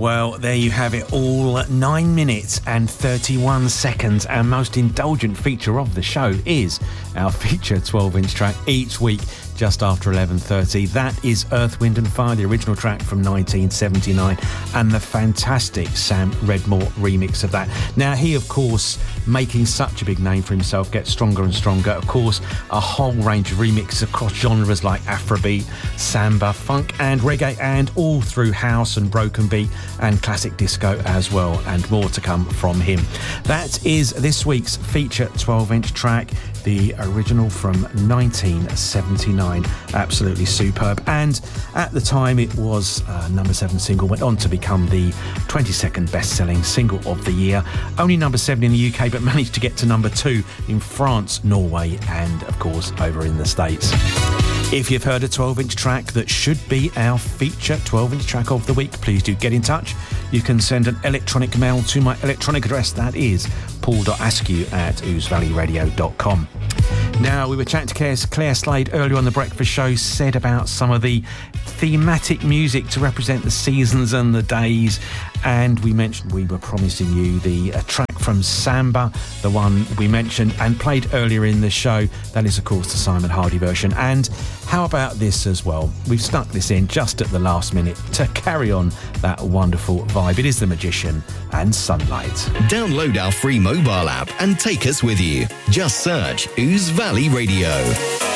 Well, there you have it all. 9 minutes and 31 seconds. Our most indulgent feature of the show is our feature 12-inch track each week just after 11:30. That is Earth, Wind and Fire, the original track from 1979, and the fantastic Sam Redmore remix of that. Now, he, of course, making such a big name for himself, gets stronger and stronger. Of course, a whole range of remixes across genres like Afrobeat, samba, funk and reggae, and all through house and broken beat and classic disco as well, and more to come from him. That is this week's feature 12-inch track, the original from 1979. Absolutely superb, and at the time it was number 7 single, went on to become the 22nd best-selling single of the year. Only number 7 in the UK, but managed to get to number 2 in France, Norway and of course over in the States. If you've heard a 12-inch track that should be our feature 12-inch track of the week, please do get in touch. You can send an electronic mail to my electronic address, that is paul.askew@oozevalleyradio.com. Now, we were chatting to Claire Slade earlier on the breakfast show, said about some of the thematic music to represent the seasons and the days, and we mentioned we were promising you the track from Samba, the one we mentioned and played earlier in the show. That is, of course, the Simon Hardy version. And how about this as well? We've stuck this in just at the last minute to carry on that wonderful vibe. It is The Magician and Sunlight. Download our free mobile app and take us with you. Just search Ooze Valley Radio.